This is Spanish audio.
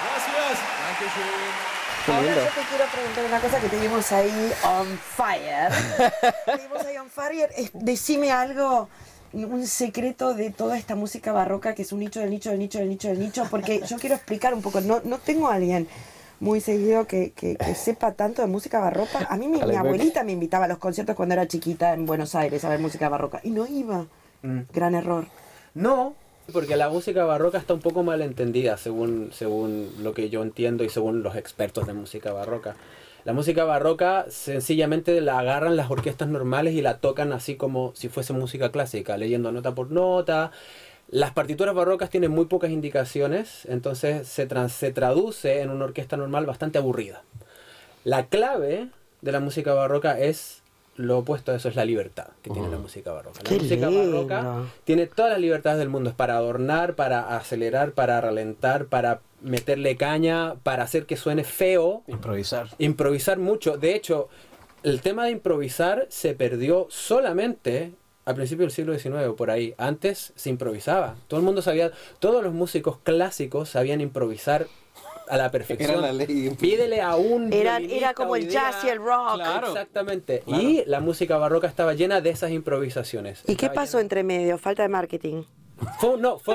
Gracias. Ahora lindo. yo te quiero preguntar una cosa que te vimos ahí on fire. Te vimos ahí on fire. Decime algo, un secreto de toda esta música barroca que es un nicho del nicho del nicho del nicho del nicho, porque yo quiero explicar un poco. No tengo a alguien muy seguido que sepa tanto de música barroca. A mí mi abuelita me invitaba a los conciertos cuando era chiquita en Buenos Aires a ver música barroca y no iba. Gran error. No, porque la música barroca está un poco mal entendida según lo que yo entiendo y según los expertos de música barroca. La música barroca sencillamente la agarran las orquestas normales y la tocan así como si fuese música clásica, leyendo nota por nota. Las partituras barrocas tienen muy pocas indicaciones, entonces se traduce en una orquesta normal bastante aburrida. La clave de la música barroca es lo opuesto a eso, es la libertad que tiene la música barroca. La Qué música lindo. barroca tiene todas las libertades del mundo. Es para adornar, para acelerar, para ralentar, para meterle caña, para hacer que suene feo. Improvisar. Improvisar mucho. De hecho, el tema de improvisar se perdió solamente al principio del siglo XIX, por ahí. Antes se improvisaba. Todo el mundo sabía, todos los músicos clásicos sabían improvisar a la perfección. Era la ley. Pídele a un Era como hoy el día. jazz y el rock. Claro. Exactamente. Claro. Y la música barroca estaba llena de esas improvisaciones. ¿Y qué Estaba pasó llena- entre medio? Falta de marketing. Fue